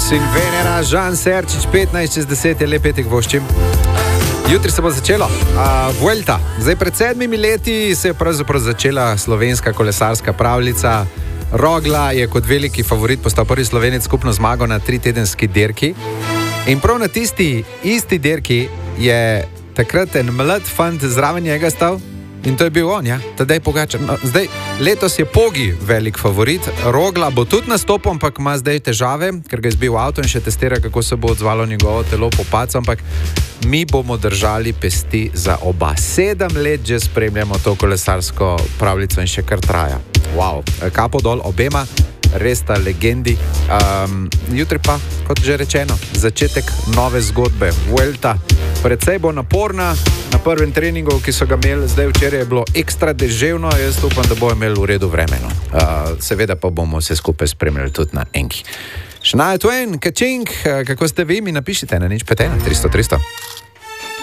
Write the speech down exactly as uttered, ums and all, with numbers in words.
in Venera, Žan Serčič, petnajst čez deset je lepetik voščim. Jutri se bo začelo uh, Vuelta. Zdaj, pred sedmimi leti se je pravzaprav začela slovenska kolesarska pravljica. Rogla je kot veliki favorit postal prvi Slovenec skupno zmago na tritedenski dirki. In prav na tisti isti dirki je takrat en mlad fant zraven njega stal. In to je bil on, ja, Tadej Pogačar. No, zdaj, letos je Pogi velik favorit, Rogla bo tudi nastopil, ampak ima zdaj težave, ker ga je zbil avto in še testira, kako se bo odzvalo njegovo telo po padcu, ampak mi bomo držali pesti za oba. Sedem let že spremljamo to kolesarsko pravljico in še kar traja. Wow, kapo dol obema, res ta legendi. Um, jutri pa, kot že rečeno, začetek nove zgodbe. Vuelta precej bo naporna. Na prvem treningu, ki so ga imeli, zdaj včeraj je bilo ekstra deževno, jaz upam, da bo imel v redu vremeno. Uh, seveda pa bomo se skupaj spremljali tudi na enki. Shania Twain, Kaching, kako ste vi, mi napišite na nič pet ena tristo tristo.